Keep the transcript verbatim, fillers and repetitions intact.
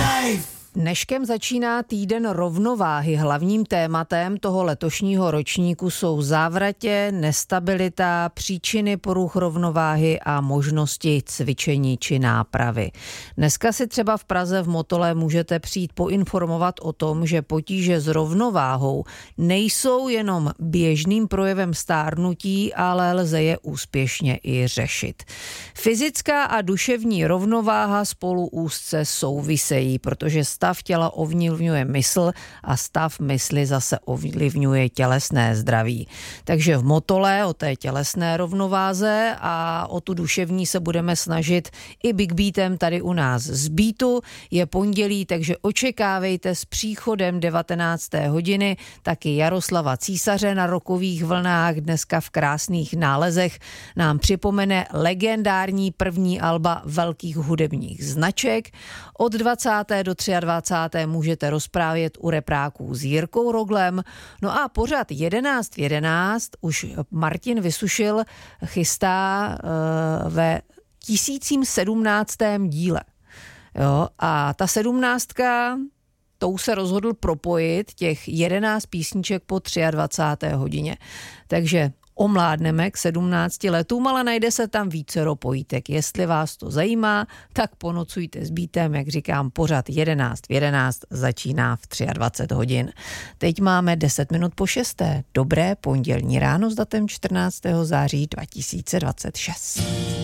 Dneškem začíná týden rovnováhy. Hlavním tématem toho letošního ročníku jsou závratě, nestabilita, příčiny poruch rovnováhy a možnosti cvičení či nápravy. Dneska si třeba v Praze v Motole můžete přijít poinformovat o tom, že potíže s rovnováhou nejsou jenom běžným projevem stárnutí, ale lze je úspěšně i řešit. Fyzická a duševní rovnováha spolu úzce souvisejí, protože stav těla ovlivňuje mysl a stav mysli zase ovlivňuje tělesné zdraví. Takže v Motole o té tělesné rovnováze a o tu duševní se budeme snažit i Big Beatem tady u nás z Beatu. Je pondělí, takže očekávejte s příchodem devatenácté hodiny taky Jaroslava Císaře na rockových vlnách. Dneska v krásných nálezech nám připomene legendární první alba velkých hudebních značek. Od dvacátého do dvacátého třetího můžete rozprávět u repráků s Jirkou Roglem. No a pořad jedenáct v jedenáct už Martin Vysušil chystá uh, ve tisícím sedmnáctém díle. Jo, a ta sedmnáctka, tou se rozhodl propojit těch jedenáct písniček po dvacáté třetí hodině. Takže omládneme k sedmnácti letům, ale najde se tam vícero pojítek. Jestli vás to zajímá, tak ponocujte s Beatem, jak říkám, pořad jedenáct v jedenáct začíná v dvacet tři hodin. Teď máme deset minut po šesté. Dobré pondělní ráno s datem čtrnáctého září dva tisíce dvacet šest.